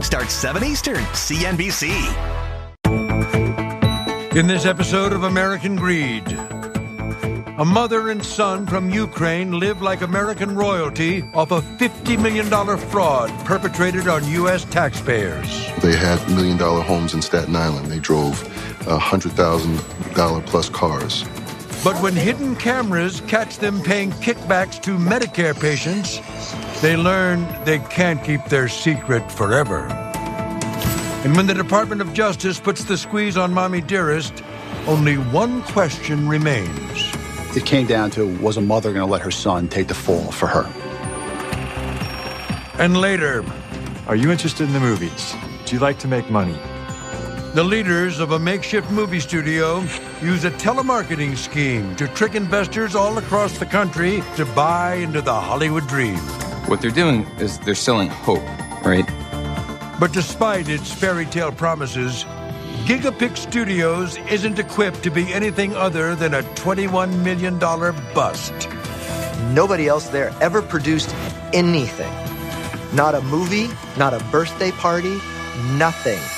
Starts 7 Eastern, CNBC. In this episode of American Greed, a mother and son from Ukraine live like American royalty off a $50 million fraud perpetrated on U.S. taxpayers. They had $1 million homes in Staten Island. They drove $100,000 plus cars. But when hidden cameras catch them paying kickbacks to Medicare patients, they learn they can't keep their secret forever. And when the Department of Justice puts the squeeze on Mommy Dearest, only one question remains. It came down to, was a mother going to let her son take the fall for her? And later, are you interested in the movies? Do you like to make money? The leaders of a makeshift movie studio use a telemarketing scheme to trick investors all across the country to buy into the Hollywood dream. What they're doing is they're selling hope, right? But despite its fairy tale promises, Gigapix Studios isn't equipped to be anything other than a $21 million bust. Nobody else there ever produced anything. Not a movie, not a birthday party, nothing.